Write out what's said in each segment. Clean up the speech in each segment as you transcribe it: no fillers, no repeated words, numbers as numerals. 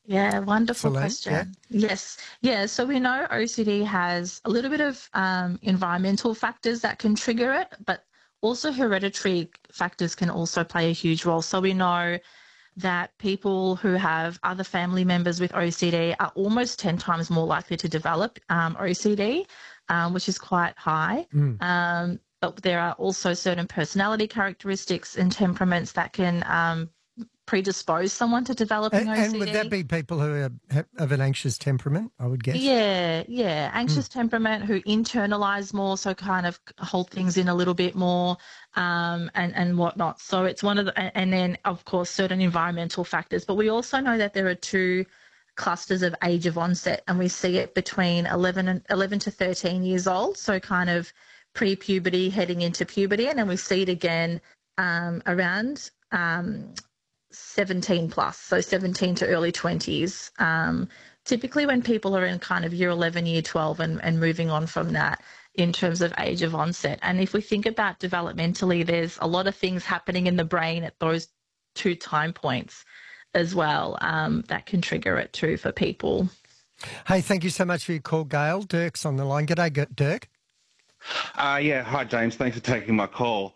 Yeah, wonderful Celine, yeah. question. Yes. Yeah, so we know OCD has a little bit of environmental factors that can trigger it, but also hereditary factors can also play a huge role. So we know that people who have other family members with OCD are almost 10 times more likely to develop OCD, which is quite high. Mm. But there are also certain personality characteristics and temperaments that can predispose someone to developing OCD. And would that be people who are of an anxious temperament, I would guess? Yeah. Anxious temperament who internalize more, so kind of hold things in a little bit more, and whatnot. So it's one of the, and then of course certain environmental factors. But we also know that there are two clusters of age of onset, and we see it between 11 to 13 years old. So kind of pre-puberty heading into puberty, and then we see it again around 17 plus, so 17 to early 20s. Typically when people are in kind of year 11, year 12 and moving on from that in terms of age of onset. And if we think about developmentally, there's a lot of things happening in the brain at those two time points as well that can trigger it too for people. Hey, thank you so much for your call, Gail. Dirk's on the line. G'day, Dirk. Yeah, hi, James. Thanks for taking my call.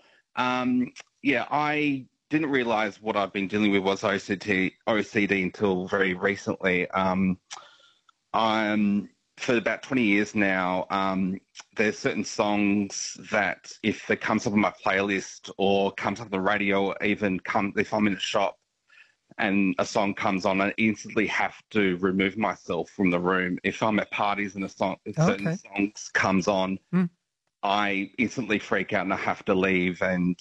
I didn't realise what I've been dealing with was OCD until very recently. For about 20 years now, there's certain songs that if it comes up on my playlist or comes up on the radio, or even if I'm in a shop and a song comes on, I instantly have to remove myself from the room. If I'm at parties and certain songs comes on, I instantly freak out and I have to leave. And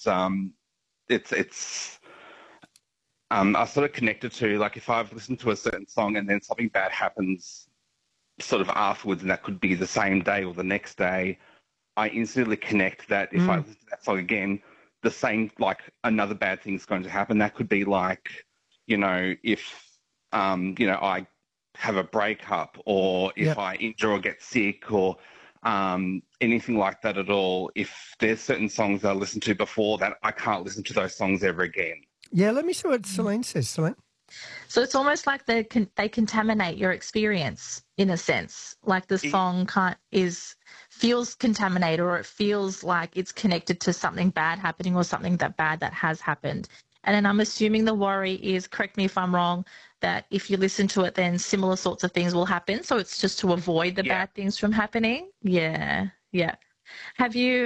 I sort of connected to, like, if I've listened to a certain song and then something bad happens sort of afterwards, and that could be the same day or the next day, I instantly connect that if I listen to that song again, the same, like, another bad thing's going to happen. That could be like, if, I have a breakup, or if I injure or get sick, or anything like that at all. If there's certain songs I listened to before that, I can't listen to those songs ever again. Yeah, let me see what Celine says. Celine? So it's almost like they contaminate your experience in a sense. Like the song feels contaminated, or it feels like it's connected to something bad happening or something bad that has happened. And then I'm assuming the worry is, correct me if I'm wrong, that if you listen to it, then similar sorts of things will happen. So it's just to avoid the bad things from happening. Yeah. Have you?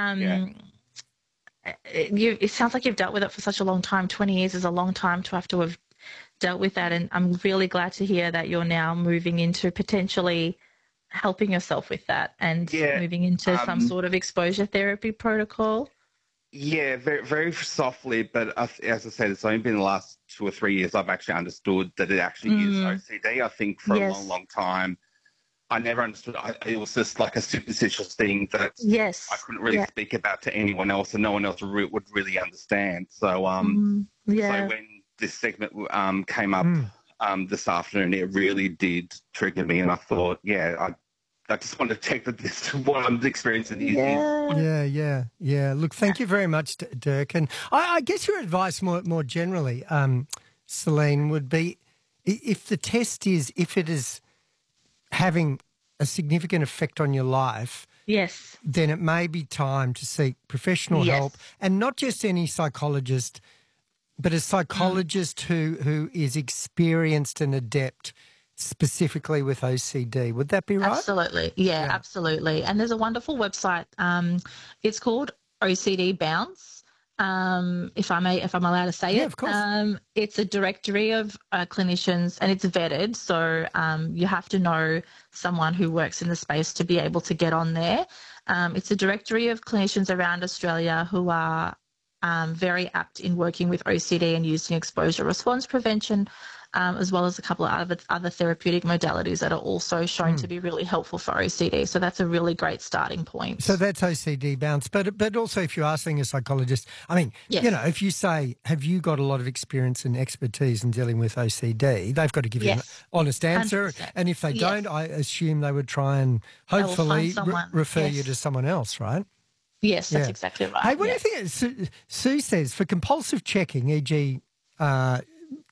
It sounds like you've dealt with it for such a long time. 20 years is a long time to have dealt with that, and I'm really glad to hear that you're now moving into potentially helping yourself with that and moving into some sort of exposure therapy protocol. Yeah, very, very softly, but as I said, it's only been the last 2 or 3 years I've actually understood that it actually is OCD. I think for a long, long time, I never understood. It was just like a superstitious thing that I couldn't really speak about to anyone else, and no one else would really understand. So, so when this segment came up this afternoon, it really did trigger me, and I thought, I just want to check that this what I'm experiencing is. Yeah. Look, thank you very much, Dirk. And I guess your advice more generally, Celine, would be if the test is, if it is having a significant effect on your life, then it may be time to seek professional help, and not just any psychologist, but a psychologist who is experienced and adept specifically with OCD. Would that be right? Absolutely. Yeah, absolutely. And there's a wonderful website. It's called OCD Bounce. If I'm allowed to say it. Of course. It's a directory of clinicians, and it's vetted. So you have to know someone who works in the space to be able to get on there. It's a directory of clinicians around Australia who are very apt in working with OCD and using exposure response prevention, as well as a couple of other therapeutic modalities that are also shown to be really helpful for OCD. So that's a really great starting point. So that's OCD Bounce. But also if you are seeing a psychologist, I mean, if you say, have you got a lot of experience and expertise in dealing with OCD, they've got to give you an honest answer. 100%. And if they don't, I assume they would try and hopefully refer you to someone else, right? Yes, that's exactly right. Hey, what do you think? Sue says, for compulsive checking, e.g.,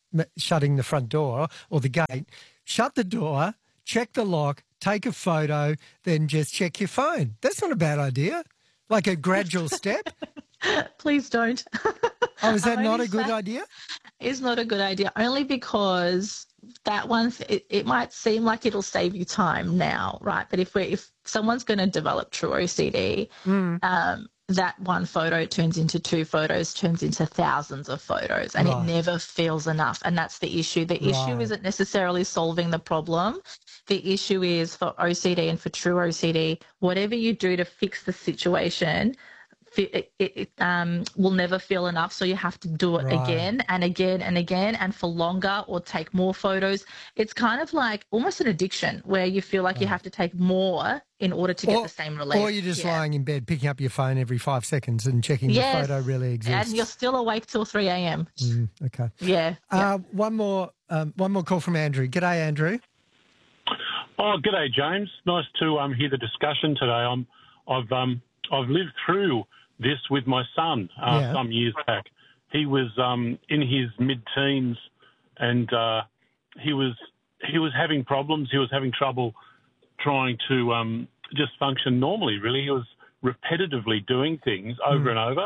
shutting the front door or the gate, shut the door, check the lock, take a photo, then just check your phone. That's not a bad idea. Like a gradual step. Please don't. Oh, is that not a good idea? It's not a good idea, only because that one, it might seem like it'll save you time now, right? But if someone's going to develop true OCD, that one photo turns into two photos, turns into thousands of photos, and it never feels enough. And that's the issue. The issue isn't necessarily solving the problem. The issue is for OCD and for true OCD, whatever you do to fix the situation, it will never feel enough, so you have to do it again and again and again, and for longer, or take more photos. It's kind of like almost an addiction where you feel like you have to take more in order to get the same relief. Or you're just lying in bed, picking up your phone every 5 seconds and checking the photo really exists. And you're still awake till 3 a.m. Okay. Yeah. One more call from Andrew. G'day, Andrew. Oh, g'day, James. Nice to hear the discussion today. I've lived through this with my son some years back. He was in his mid-teens, and he was having problems. He was having trouble trying to just function normally. Really, he was repetitively doing things over and over,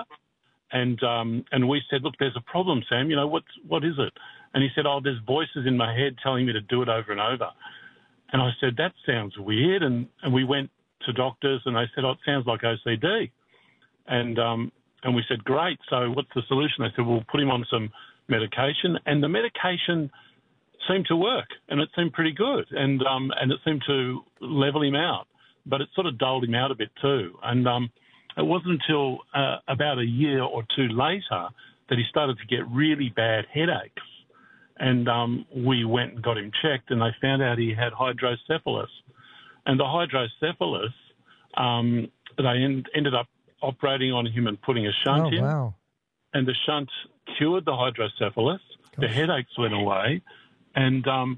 and we said, "Look, there's a problem, Sam. You know what is it?" And he said, "Oh, there's voices in my head telling me to do it over and over." And I said, "That sounds weird." And we went to doctors, and they said, "Oh, it sounds like OCD." And we said, "Great. So what's the solution?" They said, "We'll put him on some medication." And the medication seemed to work, and it seemed pretty good, and it seemed to level him out, but it sort of dulled him out a bit too. And it wasn't until about a year or two later that he started to get really bad headaches. And we went and got him checked, and they found out he had hydrocephalus. And the hydrocephalus, they ended up operating on him and putting a shunt in. Wow. And the shunt cured the hydrocephalus. Gosh. The headaches went away. And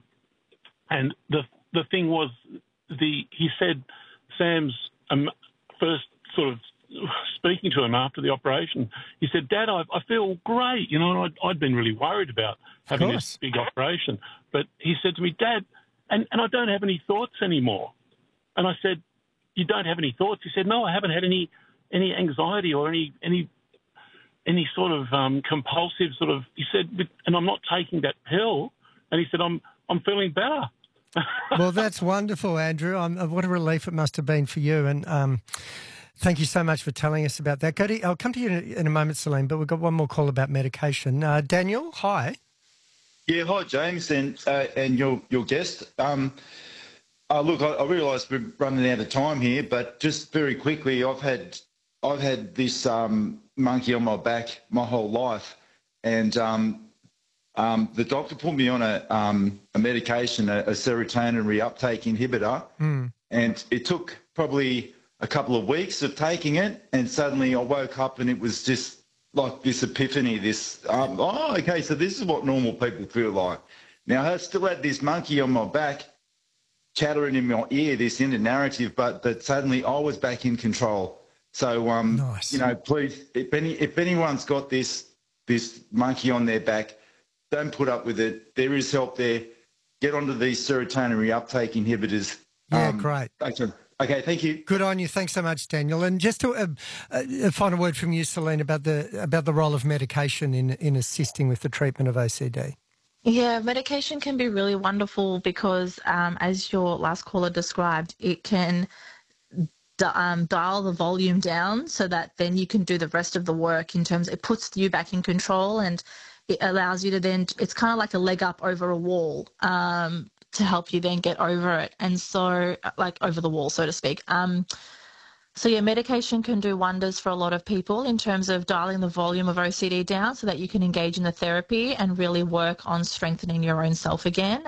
the thing was, he said, Sam's first sort of speaking to him after the operation, he said, "Dad, I feel great." You know, and I'd been really worried about having this big operation. But he said to me, "Dad, and I don't have any thoughts anymore." And I said, "You don't have any thoughts?" He said, "No, I haven't had any anxiety or any sort of compulsive sort of." He said, "And I'm not taking that pill." And he said, "I'm feeling better." Well, that's wonderful, Andrew. What a relief it must have been for you. And thank you so much for telling us about that. I'll come to you in a moment, Celine, but we've got one more call about medication. Daniel, hi. Yeah, hi, James, and your guest. Look, I realise we're running out of time here, but just very quickly, I've had this monkey on my back my whole life, and the doctor put me on a medication, a serotonin reuptake inhibitor, and it took probably a couple of weeks of taking it, and suddenly I woke up and it was just like this epiphany, okay, so this is what normal people feel like. Now, I still had this monkey on my back chattering in my ear, this inner narrative, but suddenly I was back in control. So, nice. You know, please, if anyone's got this monkey on their back, don't put up with it. There is help there. Get onto these serotonin reuptake inhibitors. Yeah, great. Okay, thank you. Good on you. Thanks so much, Daniel. And just a final word from you, Celine, about the role of medication in assisting with the treatment of OCD. Yeah, medication can be really wonderful because, as your last caller described, it can dial the volume down so that then you can do the rest of the work in terms, it puts you back in control, and it allows you to then, it's kind of like a leg up over a wall to help you then get over it. And so, like over the wall, so to speak. So yeah, medication can do wonders for a lot of people in terms of dialing the volume of OCD down so that you can engage in the therapy and really work on strengthening your own self again.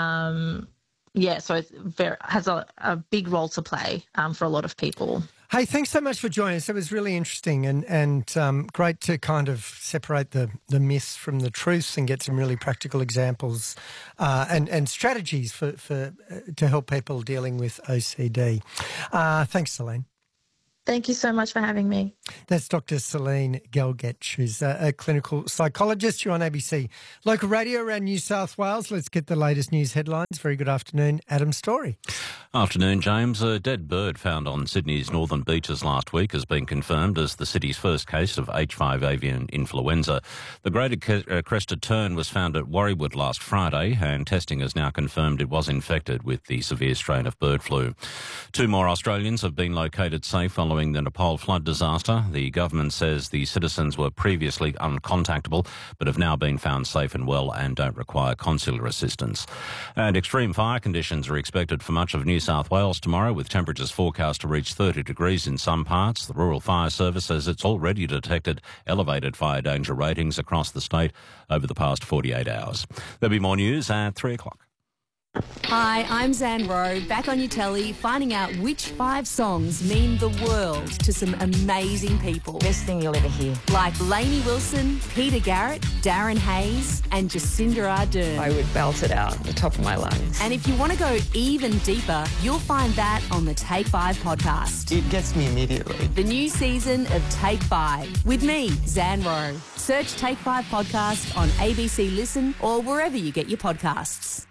Yeah, so it has a big role to play for a lot of people. Hey, thanks so much for joining us. It was really interesting and great to kind of separate the myths from the truths and get some really practical examples and strategies to help people dealing with OCD. Thanks, Celine. Thank you so much for having me. That's Dr. Celine Gelgetch, who's a clinical psychologist. You're on ABC Local Radio around New South Wales. Let's get the latest news headlines. Very good afternoon, Adam Story. Afternoon, James. A dead bird found on Sydney's northern beaches last week has been confirmed as the city's first case of H5 avian influenza. The greater crested tern was found at Warriewood last Friday, and testing has now confirmed it was infected with the severe strain of bird flu. 2 more Australians have been located safe following the Nepal flood disaster. The government says the citizens were previously uncontactable but have now been found safe and well and don't require consular assistance. And extreme fire conditions are expected for much of New South Wales tomorrow, with temperatures forecast to reach 30 degrees in some parts. The Rural Fire Service says it's already detected elevated fire danger ratings across the state over the past 48 hours. There'll be more news at 3 o'clock. Hi, I'm Zan Rowe, back on your telly, finding out which 5 songs mean the world to some amazing people. Best thing you'll ever hear. Like Lainey Wilson, Peter Garrett, Darren Hayes and Jacinda Ardern. I would belt it out at the top of my lungs. And if you want to go even deeper, you'll find that on the Take 5 podcast. It gets me immediately. The new season of Take 5 with me, Zan Rowe. Search Take 5 podcast on ABC Listen or wherever you get your podcasts.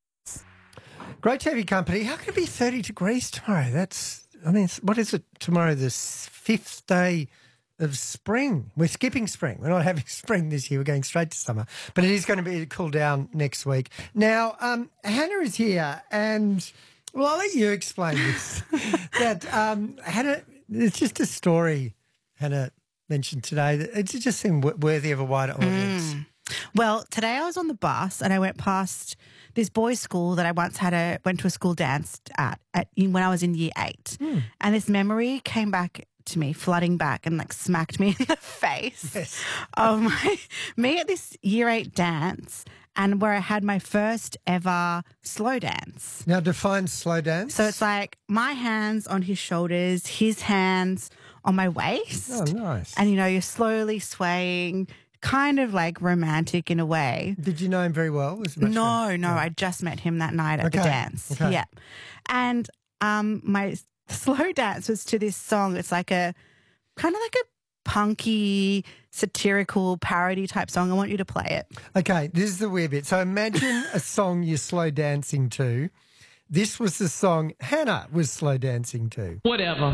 Great to have your company. How can it be 30 degrees tomorrow? What is it tomorrow? The 5th day of spring. We're skipping spring. We're not having spring this year. We're going straight to summer. But it is going to be cool down next week. Now, Hannah is here and, well, I'll let you explain this. Hannah, it's just a story Hannah mentioned today that it just seemed worthy of a wider audience. Well, today I was on the bus and I went past this boys' school that I once went to a school dance at when I was in year 8. And this memory came back to me, flooding back and smacked me in the face. Yes. Me at this year 8 dance and where I had my first ever slow dance. Now define slow dance. So it's like my hands on his shoulders, his hands on my waist. Oh, nice. And, you're slowly swaying, kind of romantic in a way. Did you know him very well? No, I just met him that night at the dance. Okay. Yeah. And my slow dance was to this song. It's like a kind of like a punky, satirical parody type song. I want you to play it. Okay, this is the weird bit. So imagine a song you're slow dancing to. This was the song Hannah was slow dancing to. Whatever.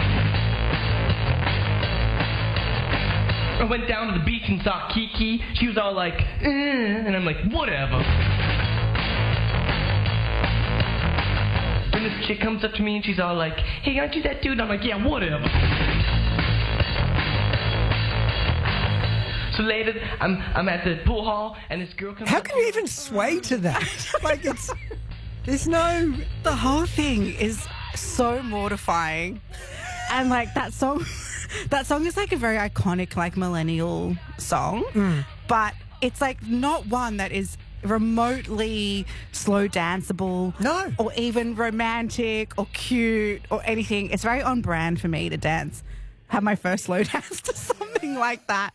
I went down to the beach and saw Kiki. She was all like, and I'm like, whatever. And this chick comes up to me and she's all like, hey, aren't you that dude? I'm like, yeah, whatever. So later, I'm at the pool hall and this girl comes How up can you even sway to that? There's no... The whole thing is so mortifying. And that song... That song is a very iconic, millennial song, but it's not one that is remotely slow danceable, no, or even romantic or cute or anything. It's very on brand for me to have my first slow dance to something like that.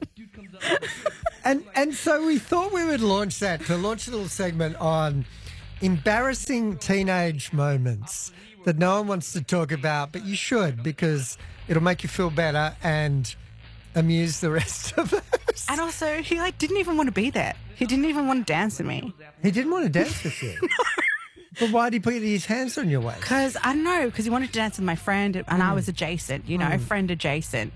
And so we thought we would launch a little segment on embarrassing teenage moments that no one wants to talk about, but you should, because it'll make you feel better and amuse the rest of us. And also, he didn't even want to be there. He didn't even want to dance with me. He didn't want to dance with you? No. But why did he put his hands on your waist? Because, I don't know, because he wanted to dance with my friend and I was adjacent, friend adjacent.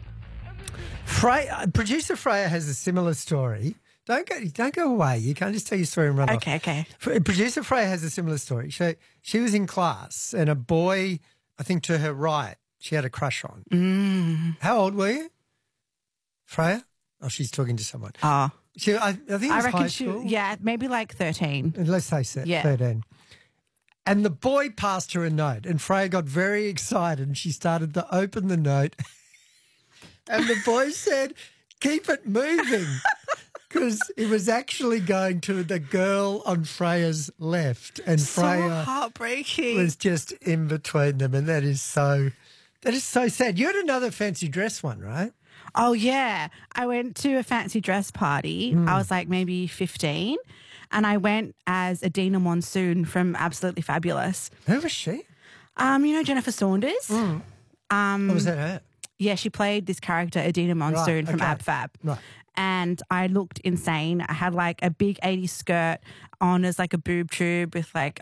Producer Freya has a similar story. Don't go away. You can't just tell your story and run off. Okay. Producer Freya has a similar story. She was in class and a boy, I think to her right, she had a crush on. How old were you, Freya? Oh, she's talking to someone. Oh. I think it was high school. Maybe 13. Let's say 13. And the boy passed her a note and Freya got very excited and she started to open the note and the boy said, keep it moving. Because it was actually going to the girl on Freya's left, and Freya heartbreaking. Was just in between them, and that is so sad. You had another fancy dress one, right? Oh yeah, I went to a fancy dress party. I was maybe 15, and I went as Adina Monsoon from Absolutely Fabulous. Who was she? Jennifer Saunders. What was that her? Yeah, she played this character, Adina Monsoon from Ab Fab. Right. And I looked insane. I had like a big 80s skirt on as like a boob tube with like